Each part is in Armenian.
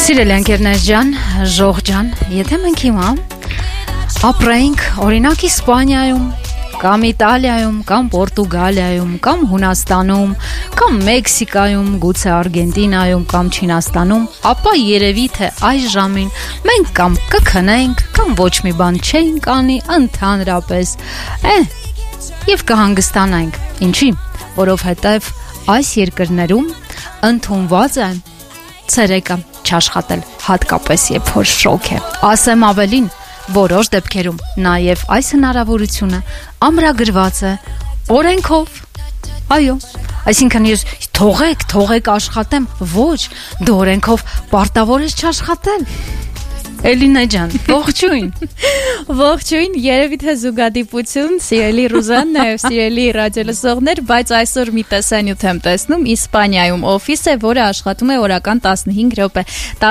Սիրելի ընկերներ ջան, ժող ջան, եթե մենք հիմա ապրեինք օրինակ Իսպանիայում, կամ Իտալիայում, կամ Պորտուգալիայում, կամ Հունաստանում, կամ Մեքսիկայում, գուցե Արգենտինայում, կամ Չինաստանում, ապա երևի թե այս ժամին մենք կամ կքնենք, կամ ոչ մի բան չենք անի, ընդհանրապես, եւ կհանգստանանք։ Ինչի՞, որովհետեւ այս երկրներում ընդունված է ցերեկը չաշխատել, հատկապես երբ որ շոկ է։ Ասեմ ավելին, որոշ դեպքերում նաև այս հնարավորությունը ամրագրված է օրենքով։ Այո, այսինքն ես թողեք աշխատեմ, ոչ, դու օրենքով պարտավոր ես չաշխատել։ Էլինա ջան, ողջույն։ Ողջույն, երևի թե զուգադիպություն, սիրելի Ռուզան, նաև սիրելի ռադիոլսողներ, բայց այսօր մի տեսանյութ եմ տեսնում, Իսպանիայում օֆիս է, որը աշխատում է օրական 15 րոպե,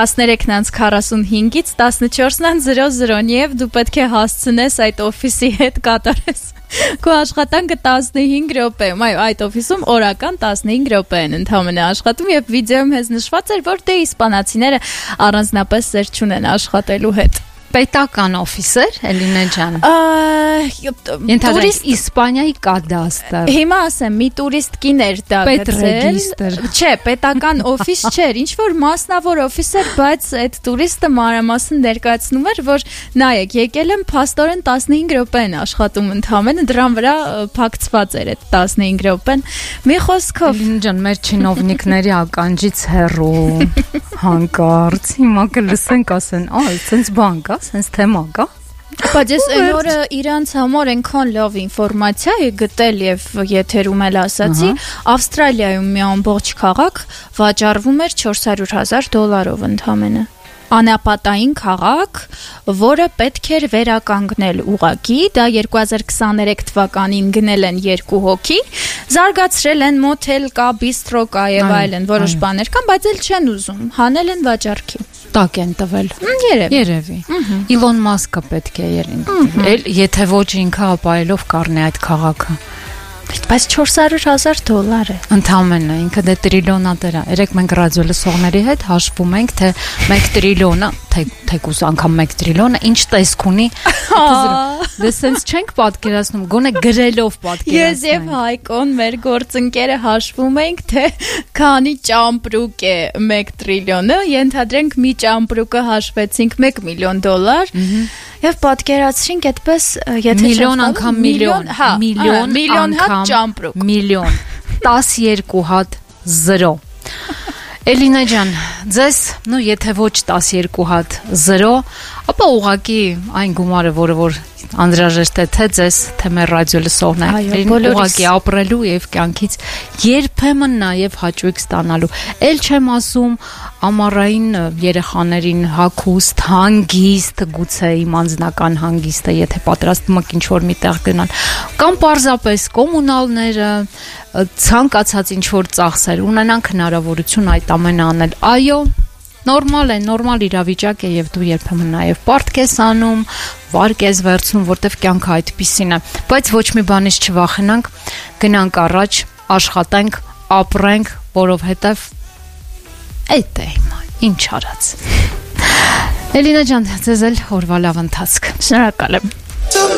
13:45-ից 14:00, եւ դու պետք է հասցնես այդ օֆիսի հետ կատարես քո աշխատանքը 15 րոպեում, այո, այդ օֆիսում օրական 15 րոպե են ընդհանրապես աշխատում եւ վիդեոյում հենց նշված էր, որ դե իսպանացիները առանձնապես սեր չունեն աշխատելու հետ։ Պետական օֆիսեր, Էլինա ջան։ Տուրիստ Իսպանիայի կադաստր։ Հիմա ասեմ, մի տուրիստ կիներ դա Պետրեգիստր։ Չէ, պետական օֆիս չէր, ինչ որ մասնավոր օֆիս էր, բայց այդ տուրիստը մանրամասն ներկայացնում էր, որ նայեք, եկել եմ փաստորեն 15 րոպե են աշխատում ընդհանրապես, դրան վրա փակցված էր այդ 15 րոպեն։ Մի խոսքով, Էլինա ջան, մեր չինովնիկների ականջից հեռու, հանկարծ, հիմա կլսենք ասեն, այ, բան կա, sense թեմա կա։ Բայց ես այն օրը իրանց համար այնքան լավ ինֆորմացիա է գտել եւ եթերում էլ ասացի, Ավստրալիայում մի ամբողջ քաղաք վաճառվում էր $400,000 ընդհանրապես։ Անապատային քաղաք, որը պետք էր վերականգնել ուղղակի, դա 2023 թվականին գնել են 2 հոգի, զարգացրել են մոթել կա, բիստրո կա եւ այլն, որոշ բաներ կան, բայց էլ չեն ուզում, հանել են վաճառքի։ Տակ են տվել։ Երևի։ Իլոն Մասկը պետք է երին։ Եթե ոչ ինքը ապայելով կառնի այդ քաղաքը։ Բայց $400,000 է։ Ընդամենը ինքը դե տրիլիոնատեր է։ Երեք մենք ռադիոլսողների հետ հաշվում ենք, թե 1 տրիլիոնը, թեկուզ անգամ 1 տրիլիոնը ինչ տեսք ունի։ Դե սենց չենք պատկերացնում, գոնե գրելով պատկերացնենք։ Ես եւ Հայկոն, մեր գործընկերը հաշվում ենք, թե քանի ճամպրուկ է 1 տրիլիոնը, ենթադրենք մի ճամպրուկը հաշվեցինք $1 միլիոն, եւ պատկերացրինք այդպես, եթե միլիոն անգամ միլիոն հատ ճամպրուկ, միլիոն 12 հատ 0։ Էլինա ջան, ձեզ, եթե ոչ 12 հատ 0, ապա ուղղակի այն գումարը, որը որ անհրաժեշտ է թե ձեզ, թե մեր ռադիոլսողներին, ուղղակի ապրելու եւ կյանքից երբեմն նաեւ հաճույք ստանալու։ Էլ չեմ ասում ամառային երեխաներին հագուստ, հանգիստ, գուցե իմ անձնական հանգիստը, եթե պատրաստվում եք ինչ-որ միտեղ գնալ, կամ պարզապես կոմունալները, ցանկացած ինչ-որ ծախսեր ունենանք հնարավորություն այդ ամենը անել։ Այո, նորմալ իրավիճակ է եւ դու երբեմն նաեւ պարտք ես անում, վարկ ես վերցնում, որտեվ կյանքը այդպիսին է, բայց ոչ մի բանից չվախենանք, գնանք առաջ, աշխատենք, ապրենք, որովհետեւ այդ է հիմա, ինչ արած։ Էլինա ջան, ձեզ էլ օրվա լավ ընթացք։ Շնորհակալ եմ։